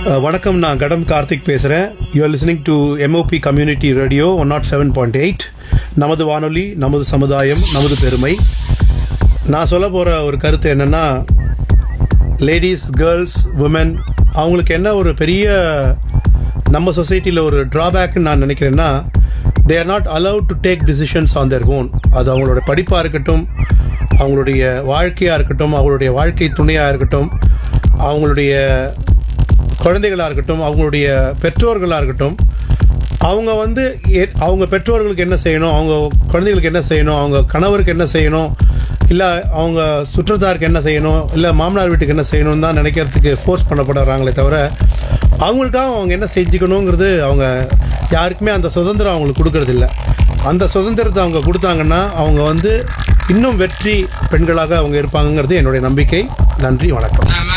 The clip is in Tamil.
வணக்கம், நான் கடம் கார்த்திக் பேசுகிறேன். You are listening to MOP community radio 107.8. நமது வானொலி, நமது சமுதாயம், நமது பெருமை. நான் சொல்ல போகிற ஒரு கருத்து என்னென்னா, லேடிஸ், கேர்ள்ஸ், உமன் அவங்களுக்கு என்ன ஒரு பெரிய நம்ம சொசைட்டியில் ஒரு ட்ராபேக்னு நான் நினைக்கிறேன்னா, they are not allowed to take decisions on their own. அது அவங்களோட படிப்பாக இருக்கட்டும், அவங்களுடைய வாழ்க்கையாக இருக்கட்டும், அவங்களுடைய வாழ்க்கை துணையாக இருக்கட்டும், அவங்களுடைய குழந்தைகளாக இருக்கட்டும், அவங்களுடைய பெற்றோர்களாக இருக்கட்டும், அவங்க வந்து அவங்க பெற்றோர்களுக்கு என்ன செய்யணும், அவங்க குழந்தைகளுக்கு என்ன செய்யணும், அவங்க கணவருக்கு என்ன செய்யணும், இல்லை அவங்க சுற்றத்தாருக்கு என்ன செய்யணும், இல்லை மாமனார் வீட்டுக்கு என்ன செய்யணும்னு தான் நினைக்கிறதுக்கு ஃபோர்ஸ் பண்ணப்படுறாங்களே தவிர, அவங்களுக்காக அவங்க என்ன செஞ்சுக்கணுங்கிறது அவங்க யாருக்குமே அந்த சுதந்திரம் அவங்களுக்கு கொடுக்கறதில்ல. அந்த சுதந்திரத்தை அவங்க கொடுத்தாங்கன்னா அவங்க வந்து இன்னும் வெற்றி பெண்களாக அவங்க இருப்பாங்கங்கிறது என்னுடைய நம்பிக்கை. நன்றி, வணக்கம்.